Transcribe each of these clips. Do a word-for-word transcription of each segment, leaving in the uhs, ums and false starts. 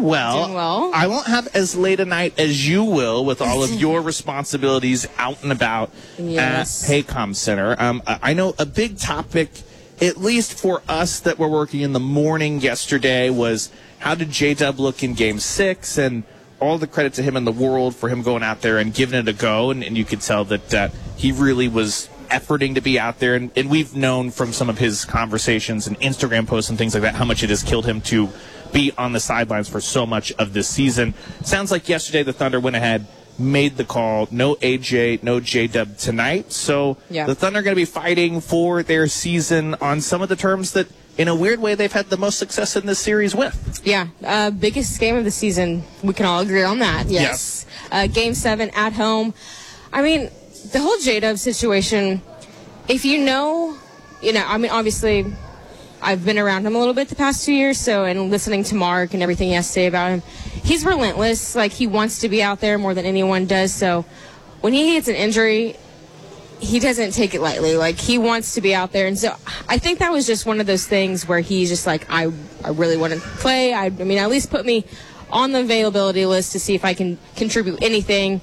doing well. Doing well. I won't have as late a night as you will with all of your responsibilities out and about yes. at Paycom Center. Um, I know a big topic, at least for us that were working in the morning yesterday, was how did J-Dub look in Game six, and all the credit to him in the world for him going out there and giving it a go, and, and you could tell that uh, he really was efforting to be out there, and, and we've known from some of his conversations and Instagram posts and things like that how much it has killed him to be on the sidelines for so much of this season. Sounds like yesterday the Thunder went ahead, made the call, no A J, no J-Dub tonight, so yeah. the Thunder are going to be fighting for their season on some of the terms that, in a weird way, they've had the most success in this series with. Yeah, uh, biggest game of the season. We can all agree on that. Yes. yes. Uh, game seven at home. I mean, the whole J-Dub situation, if you know, you know, I mean, obviously, I've been around him a little bit the past two years, so, and listening to Mark and everything he has to say about him, he's relentless. Like, he wants to be out there more than anyone does, so when he gets an injury, he doesn't take it lightly. Like, he wants to be out there. And so I think that was just one of those things where he's just like, I, I really want to play. I, I mean, at least put me on the availability list to see if I can contribute anything.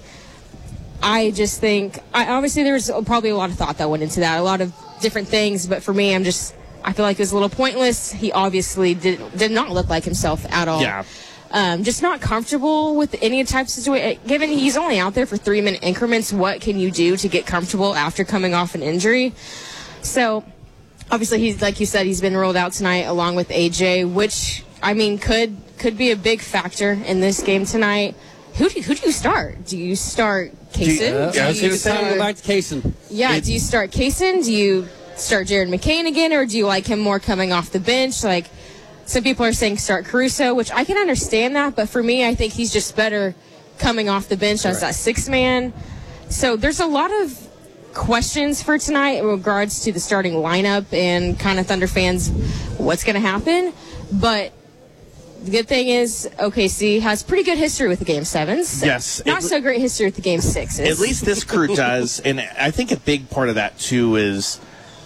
I just think, I, obviously there was probably a lot of thought that went into that, a lot of different things. But for me, I'm just, I feel like it was a little pointless. He obviously did, did not look like himself at all. Yeah. Um, just not comfortable with any type of situation. Given he's only out there for three-minute increments, what can you do to get comfortable after coming off an injury? So, obviously, he's like you said, he's been rolled out tonight along with A J, which, I mean, could could be a big factor in this game tonight. Who do, who do you start? Do you start Kaysen? Yeah, do you it's time to go back to Kaysen. Yeah, it, do you start Kaysen? Do you start Jared McCain again, or do you like him more coming off the bench? Like, some people are saying start Caruso, which I can understand that, but for me, I think he's just better coming off the bench as that sixth man. So there's a lot of questions for tonight in regards to the starting lineup and kind of Thunder fans, what's going to happen. But the good thing is O K C has pretty good history with the Game sevens. Yes. Not so great history with the Game sixes. At least this crew does, and I think a big part of that, too, is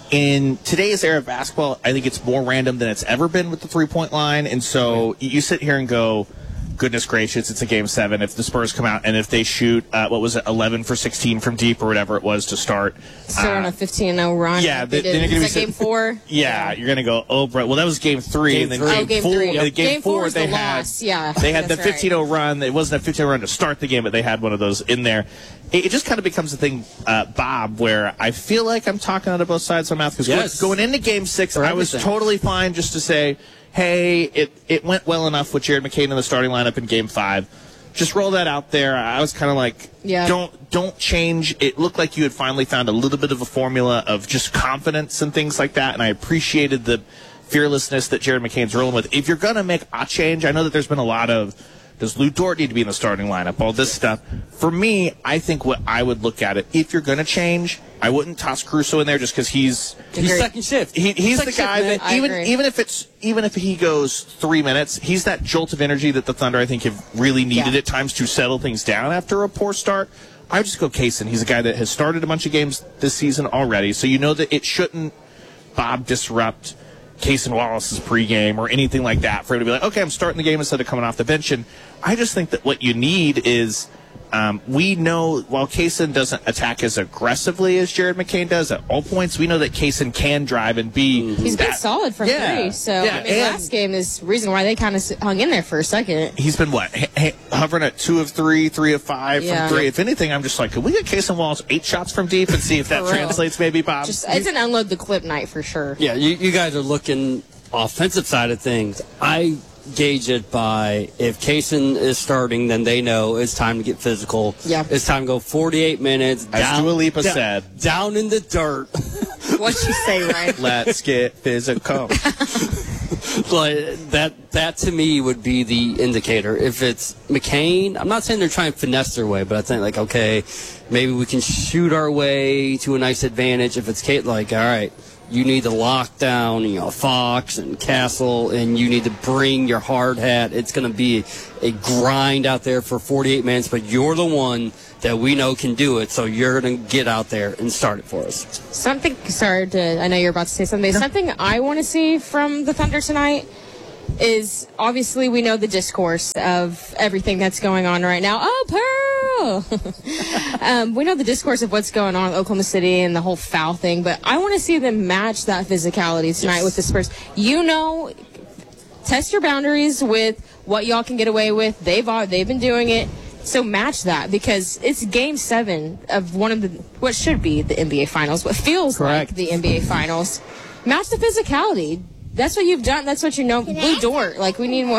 in today's era of basketball, I think it's more random than it's ever been with the three-point line. And so you sit here and go, goodness gracious, it's a Game seven. If the Spurs come out and if they shoot, uh, what was it, eleven for sixteen from deep or whatever it was to start. Start uh, on a fifteen oh run. Yeah. Like they then did. you're gonna Is that be Game four? Yeah, yeah. You're going to go, oh, bro. Well, that was Game three. Game and then three. Game, Oh, game four. three. Uh, game, Game four, four is they the had, loss. Yeah, they had the that's right. fifteen oh run. It wasn't a fifteen oh run to start the game, but they had one of those in there. It, it just kind of becomes a thing, uh, Bob, where I feel like I'm talking out of both sides of my mouth. Because yes. going into Game six, For I was everything. totally fine just to say, hey, it, it went well enough with Jared McCain in the starting lineup in Game five. Just roll that out there. I was kind of like, yeah. don't don't change. It looked like you had finally found a little bit of a formula of just confidence and things like that, and I appreciated the fearlessness that Jared McCain's rolling with. If you're going to make a change, I know that there's been a lot of, does Lou Dort need to be in the starting lineup, all this stuff. For me, I think what I would look at it, if you're going to change, I wouldn't toss Caruso in there just because he's He's Agreed. second shift. he, he's second the guy shift, man. that I even agree. even if it's even if he goes three minutes, he's that jolt of energy that the Thunder I think have really needed Yeah. at times to settle things down after a poor start. I would just go Kaysen. He's a guy that has started a bunch of games this season already, so you know that it shouldn't, Bob, disrupt Kaysen Wallace's pregame or anything like that for him to be like, okay, I'm starting the game instead of coming off the bench. And I just think that what you need is, um, we know while Kaysen doesn't attack as aggressively as Jared McCain does at all points, we know that Kaysen can drive and be He's been that- solid from Yeah. three. So, Yeah, I mean, and- last game is the reason why they kind of hung in there for a second. He's been what h- h- hovering at two of three, three of five Yeah. from three. If anything, I'm just like, could we get Kaysen Wallace eight shots from deep and see if that For real. translates, maybe, Bob? Just It's an unload the clip night for sure. Yeah, you, you guys are looking offensive side of things. I gauge it by if Kaysen is starting, then they know it's time to get physical. Yeah. It's time to go forty-eight minutes. As down, Dua Lipa down- said. Down in the dirt. What'd you say, Ryan? Let's get physical. Like that that to me would be the indicator. If it's McCain, I'm not saying they're trying to finesse their way, but I think like, okay, maybe we can shoot our way to a nice advantage. If it's Kate, like, all right, you need to lock down, you know, Fox and Castle, and you need to bring your hard hat. It's going to be a grind out there for forty-eight minutes, but you're the one that we know can do it, so you're going to get out there and start it for us. Something, sorry, to, I know you're about to say something. Something I want to see from the Thunder tonight is obviously we know the discourse of everything that's going on right now. Oh, Pearl! um, we know the discourse of what's going on in Oklahoma City and the whole foul thing, but I want to see them match that physicality tonight yes. with the Spurs. You know, test your boundaries with what y'all can get away with. They've they've been doing it. So match that, because it's game seven of one of the, what should be the N B A Finals, what feels Correct. like the N B A Finals. Match the physicality. That's what you've done. That's what you know. Blue Dort. Like, we need more.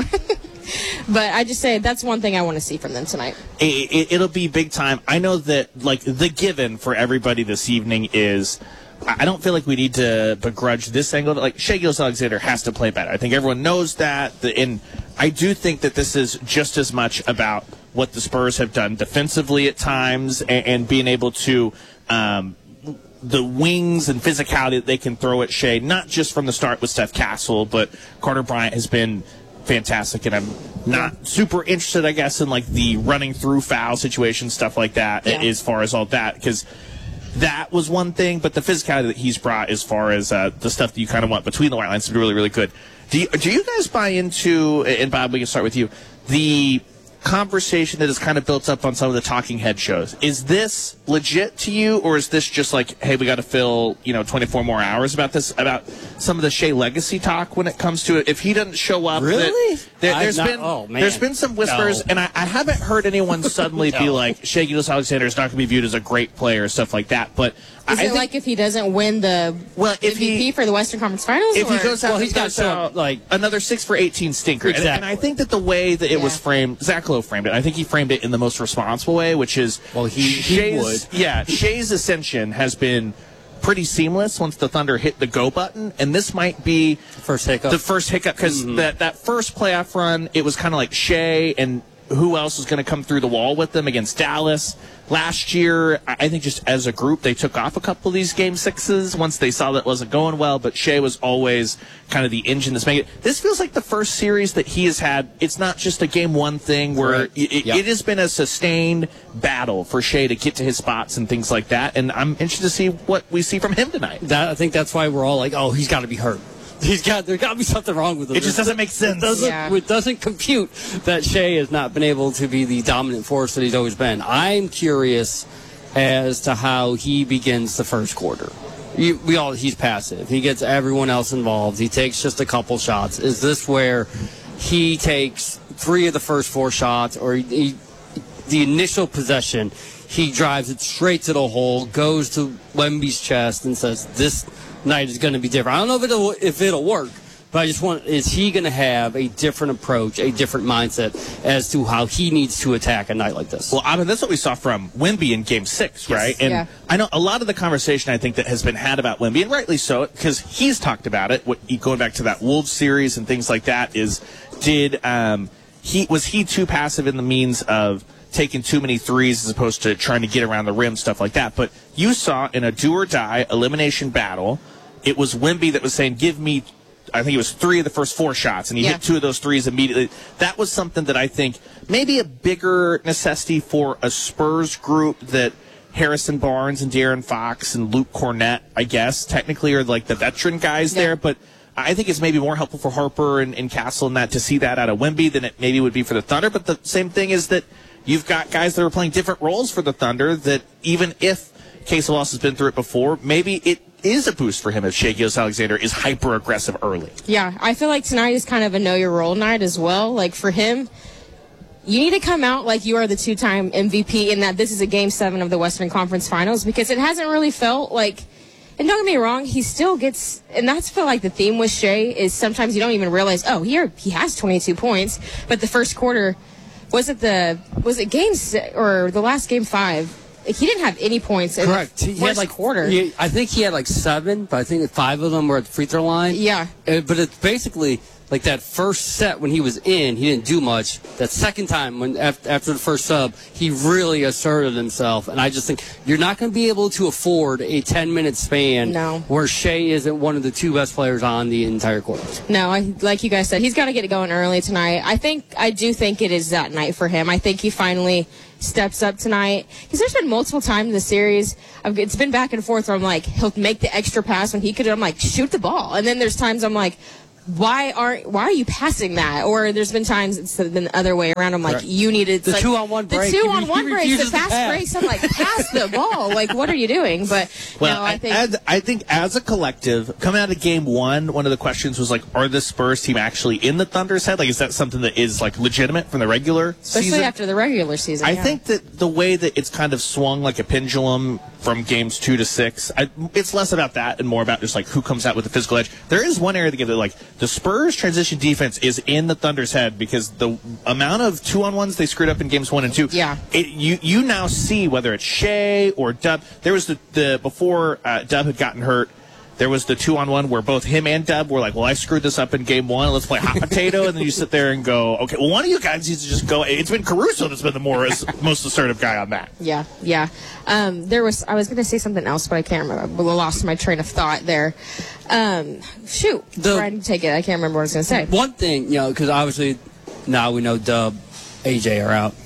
But I just say that's one thing I want to see from them tonight. It, it, it'll be big time. I know that, like, the given for everybody this evening is, I don't feel like we need to begrudge this angle. Like, Shai Gilgeous-Alexander has to play better. I think everyone knows that. And I do think that this is just as much about what the Spurs have done defensively at times and, and being able to um, the wings and physicality that they can throw at Shai, not just from the start with Steph Castle, but Carter Bryant has been fantastic, and I'm not super interested, I guess, in like the running through foul situation, stuff like that, yeah. as far as all that, because that was one thing, but the physicality that he's brought as far as uh, the stuff that you kind of want between the white lines is really, really good. Do you, do you guys buy into, and Bob, we can start with you, the conversation that is kind of built up on some of the talking head shows? Is this legit to you, or is this just like, hey, we got to fill, you know, twenty-four more hours about this, about some of the Shai legacy talk when it comes to it? If he doesn't show up, really? There, there's not, been oh, man. there's been some whispers, no. and I, I haven't heard anyone suddenly no. be like, Shai Gilgeous-Alexander is not going to be viewed as a great player, stuff like that. But is I it think, like if he doesn't win the well, if M V P he, for the Western Conference Finals? If or? he goes out, well, he's got some like another six for eighteen stinker, exactly. and, and I think that the way that it yeah. was framed, Zach Lowe framed it. I think he framed it in the most responsible way, which is well, he, he would. Yeah, Shai's ascension has been pretty seamless once the Thunder hit the go button, and this might be first hiccup. the first hiccup because mm-hmm. that that first playoff run, it was kind of like Shai and who else was going to come through the wall with them against Dallas. Last year, I think just as a group, they took off a couple of these game sixes once they saw that it wasn't going well, but Shai was always kind of the engine that's making it. This feels like the first series that he has had. It's not just a game one thing where right. it, yep. it has been a sustained battle for Shai to get to his spots and things like that, and I'm interested to see what we see from him tonight. That, I think that's why we're all like, oh, he's got to be hurt. He's got there got to be something wrong with him. It just doesn't make sense. It doesn't, yeah. it doesn't compute that Shai has not been able to be the dominant force that he's always been. I'm curious as to how he begins the first quarter. You, we all he's passive. He gets everyone else involved. He takes just a couple shots. Is this where he takes three of the first four shots, or he, he, the initial possession, he drives it straight to the hole, goes to Wemby's chest, and says, "This night is going to be different." I don't know if it'll if it'll work, but I just want, is he going to have a different approach, a different mindset as to how he needs to attack a night like this? Well, I mean, that's what we saw from Wemby in Game Six, yes. right? And yeah. I know a lot of the conversation I think that has been had about Wemby, and rightly so, because he's talked about it. What, going back to that Wolves series and things like that, is did um, he was he too passive in the means of taking too many threes as opposed to trying to get around the rim, stuff like that? But you saw in a do or die elimination battle, it was Wemby that was saying, give me, I think it was three of the first four shots, and he yeah. hit two of those threes immediately. That was something that I think maybe a bigger necessity for a Spurs group that Harrison Barnes and De'Aaron Fox and Luke Cornett, I guess, technically are like the veteran guys yeah. there. But I think it's maybe more helpful for Harper and, and Castle and that to see that out of Wemby than it maybe would be for the Thunder. But the same thing is that you've got guys that are playing different roles for the Thunder that even if Casey-Loss has been through it before, maybe it is a boost for him if Shai Gilgeous-Alexander is hyper-aggressive early. Yeah, I feel like tonight is kind of a know-your-role night as well. Like, for him, you need to come out like you are the two-time M V P and that this is a Game seven of the Western Conference Finals, because it hasn't really felt like, and don't get me wrong, he still gets, and that's feel like the theme with Shai is sometimes you don't even realize, oh, here he has twenty-two points, but the first quarter, was it the, was it game six, or the last game five? He didn't have any points in Correct. the he first had like quarter. He, I think he had like seven, but I think five of them were at the free throw line. Yeah. Uh, but it's basically like that first set when he was in, he didn't do much. That second time, when after, after the first sub, he really asserted himself. And I just think you're not going to be able to afford a ten-minute span no. where Shai isn't one of the two best players on the entire court. No, I, like you guys said, he's got to get it going early tonight. I think, I do think it is that night for him. I think he finally steps up tonight, because there's been multiple times in the series, I've, it's been back and forth where I'm like, he'll make the extra pass when he could, I'm like, shoot the ball. And then there's times I'm like, why aren't why are you passing that? Or there's been times it's been the other way around. I'm like, Right. you needed The like, two-on-one break. The He two re- on one he breaks, the refuses to fast pass. breaks. I'm like, pass the ball. Like, what are you doing? But Well, no, I think as, I think as a collective, coming out of game one, one of the questions was like, are the Spurs team actually in the Thunder's head? Like, is that something that is like legitimate from the regular especially season? after the regular season. I yeah. think that the way that it's kind of swung like a pendulum from games two to six, I, it's less about that and more about just like who comes out with the physical edge. There is one area of the game that like the Spurs transition defense is in the Thunder's head because the amount of two-on-ones they screwed up in games one and two. Yeah. It, you you now see whether it's Shea or Dub. There was the, the before uh, Dub had gotten hurt. There was the two-on-one where both him and Dub were like, well, I screwed this up in game one. Let's play hot potato. And then you sit there and go, okay, well, one of you guys needs to just go. It's been Caruso that's been the more most assertive guy on that. Yeah, yeah. Um, there was. I was going to say something else, but I can't remember. I lost my train of thought there. Um, shoot, The- Brad, take it. I can't remember what I was going to say. One thing, you know, because obviously now we know Dub, A J are out,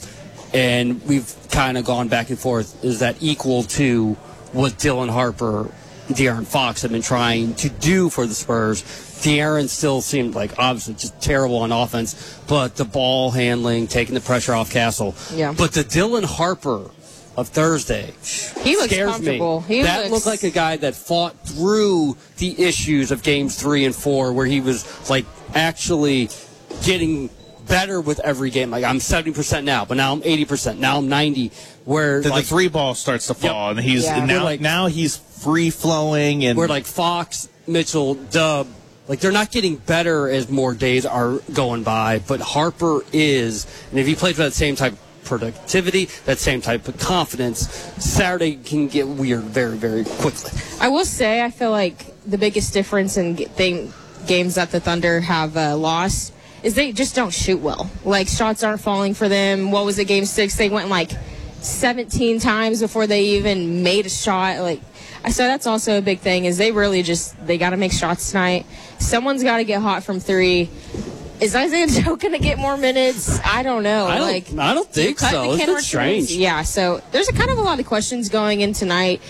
and we've kind of gone back and forth. Is that equal to what Dylan Harper, De'Aaron Fox have been trying to do for the Spurs? De'Aaron still seemed like obviously just terrible on offense, but the ball handling, taking the pressure off Castle. Yeah. But the Dylan Harper of Thursday He looks scares comfortable. me. He that looks- looked like a guy that fought through the issues of games three and four, where he was like actually getting better with every game. Like, I'm seventy percent now, but now I'm eighty percent. Now I'm ninety. Where The, like, the three ball starts to fall, and he's Yeah. and now We're like- now he's free flowing and where like Fox, Mitchell, Dub, like they're not getting better as more days are going by, but Harper is, and if he plays with that same type of productivity, that same type of confidence, Saturday can get weird very, very quickly. I will say, I feel like the biggest difference in g- thing, games that the Thunder have uh, lost is they just don't shoot well. Like, shots aren't falling for them. What was it, game six? They went like seventeen times before they even made a shot. Like, so that's also a big thing is they really just, they got to make shots tonight. Someone's got to get hot from three. Is Isaiah Joe going to get more minutes? I don't know. I don't, like, I don't think cut so. the It's Ken been Archer- strange. Yeah, so there's a kind of a lot of questions going in tonight.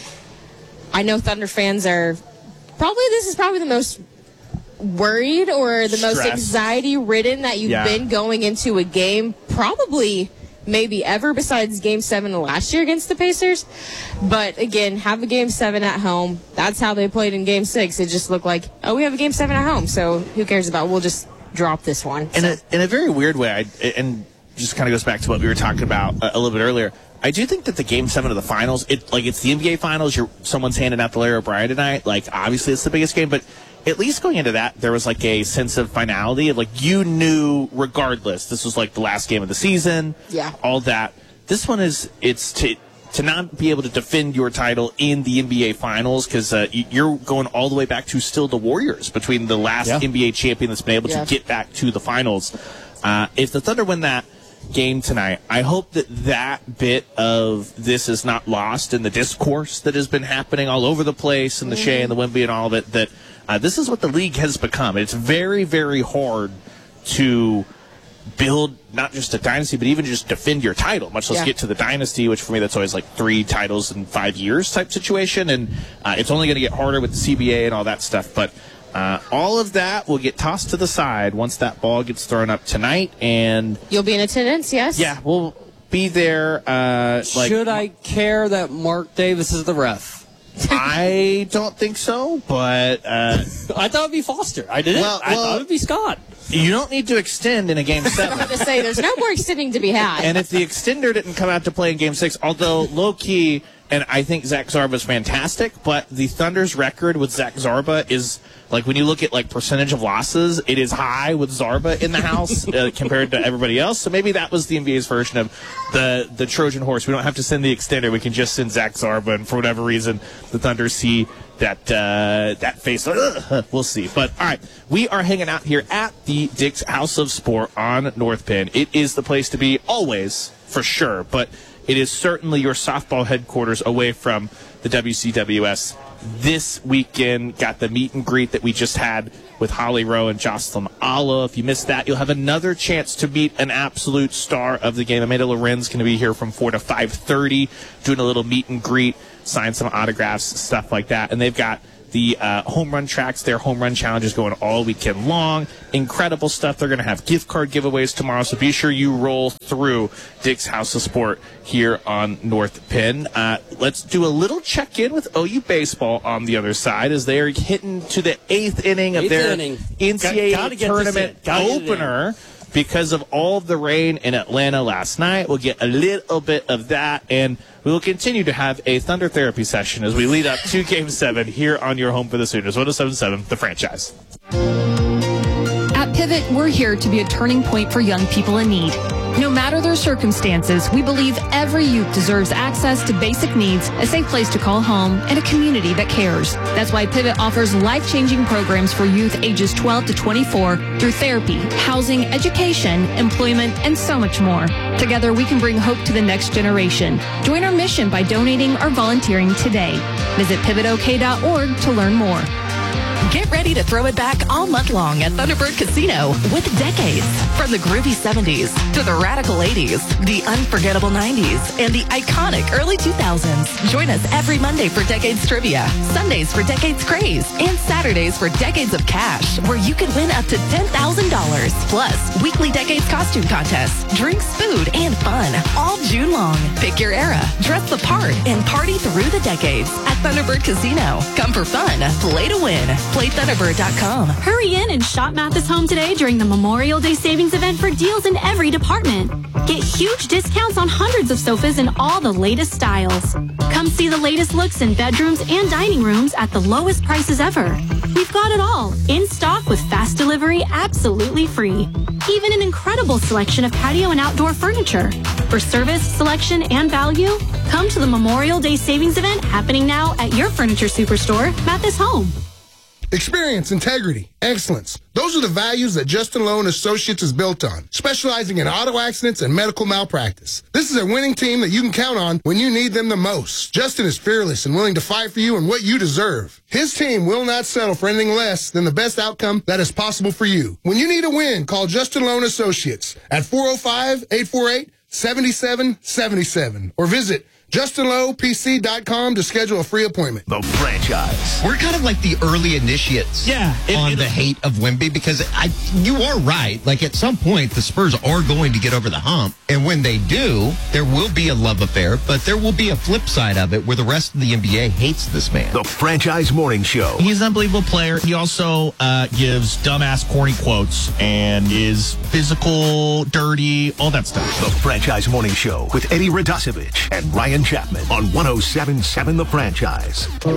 I know Thunder fans are probably, this is probably the most worried or the most Stressed. anxiety ridden that you've Yeah. been going into a game, probably maybe ever, besides game seven of last year against the Pacers. But again, have a game seven at home. That's how they played in game six. It just looked like, oh, we have a game seven at home, so who cares about, we'll just drop this one. in a in a very weird way, I, and just kind of goes back to what we were talking about a, a little bit earlier. I do think that the game seven of the finals, it like it's the N B A finals. You're someone's handing out the Larry O'Brien tonight. Like, obviously, it's the biggest game, but at least going into that, there was like a sense of finality of like you knew regardless. This was like the last game of the season. Yeah. all that. This one is it's to. To not be able to defend your title in the N B A Finals because uh, you- you're going all the way back to still the Warriors between the last Yeah. N B A champion that's been able Yeah. to get back to the finals. Uh, if the Thunder win that game tonight, I hope that that bit of this is not lost in the discourse that has been happening all over the place and the Shea and the Wemby and all of it, that uh, this is what the league has become. It's very, very hard to build not just a dynasty, but even just defend your title, much less Yeah. get to the dynasty, which for me, that's always like three titles in five years type situation. And uh, it's only going to get harder with the C B A and all that stuff. But uh, all of that will get tossed to the side once that ball gets thrown up tonight. And You'll be in attendance, yes? yeah, we'll be there. Uh, like, Should I care that Mark Davis is the ref? I don't think so, but uh, I thought it would be Foster. I didn't. Well, I well- thought it would be Scott. you don't need to extend in a game I seven. have to say, there's no more extending to be had. And if the extender didn't come out to play in game six, although low key, and I think Zach Zarba is fantastic, but the Thunder's record with Zach Zarba is like when you look at like percentage of losses, it is high with Zarba in the house uh, compared to everybody else. So maybe that was the N B A's version of the the Trojan horse. We don't have to send the extender; we can just send Zach Zarba. And for whatever reason, the Thunder see that uh, that face. Ugh, we'll see. But all right, we are hanging out here at the Dick's House of Sport on North Penn. It is the place to be always, for sure. But it is certainly your softball headquarters away from the W C W S. This weekend, got the meet and greet that we just had with Holly Rowe and Jocelyn Alla. If you missed that, you'll have another chance to meet an absolute star of the game. Amanda Lorenz going to be here from four to five thirty, doing a little meet and greet, sign some autographs, stuff like that. And they've got the uh, home run tracks. Their home run challenge is going all weekend long. Incredible stuff. They're going to have gift card giveaways tomorrow, so be sure you roll through Dick's House of Sport here on North Penn. Uh, let's do a little check-in with O U baseball on the other side as they are hitting to the eighth inning of Eighth their inning. N C double A Got, tournament opener. Because of all of the rain in Atlanta last night, we'll get a little bit of that, and we will continue to have a Thunder therapy session as we lead up to Game seven here on your home for the Sooners. one oh seven point seven, The Franchise. At Pivot, we're here to be a turning point for young people in need. No matter their circumstances, we believe every youth deserves access to basic needs, a safe place to call home, and a community that cares. That's why Pivot offers life-changing programs for youth ages twelve to twenty-four through therapy, housing, education, employment, and so much more. Together, we can bring hope to the next generation. Join our mission by donating or volunteering today. Visit pivot o k dot org to learn more. Get ready to throw it back all month long at Thunderbird Casino with decades. From the groovy seventies to the radical eighties, the unforgettable nineties, and the iconic early two thousands. Join us every Monday for Decades Trivia, Sundays for Decades Craze, and Saturdays for Decades of Cash, where you could win up to ten thousand dollars. Plus, weekly Decades costume contests, drinks, food, and fun all June long. Pick your era, dress the part, and party through the decades at Thunderbird Casino. Come for fun, play to win. play thunderbird dot com. Hurry in and shop Mathis Home today during the Memorial Day Savings Event for deals in every department. Get huge discounts on hundreds of sofas in all the latest styles. Come see the latest looks in bedrooms and dining rooms at the lowest prices ever. We've got it all, in stock with fast delivery absolutely free. Even an incredible selection of patio and outdoor furniture. For service, selection, and value, come to the Memorial Day Savings Event happening now at your furniture superstore, Mathis Home. Experience, integrity, excellence. Those are the values that Justin Lowe and Associates is built on, specializing in auto accidents and medical malpractice. This is a winning team that you can count on when you need them the most. Justin is fearless and willing to fight for you and what you deserve. His team will not settle for anything less than the best outcome that is possible for you. When you need a win, call Justin Lowe and Associates at four oh five, eight four eight, seven seven seven seven or visit justin lowe p c dot com to schedule a free appointment. The Franchise. We're kind of like the early initiates yeah, it, on it, the hate of Wemby because I, you are right. Like at some point, the Spurs are going to get over the hump. And when they do, there will be a love affair, but there will be a flip side of it where the rest of the N B A hates this man. The Franchise Morning Show. He's an unbelievable player. He also uh, gives dumbass, corny quotes and is physical, dirty, all that stuff. The Franchise Morning Show with Eddie Radosevich and Ryan Chapman on one oh seven point seven The Franchise.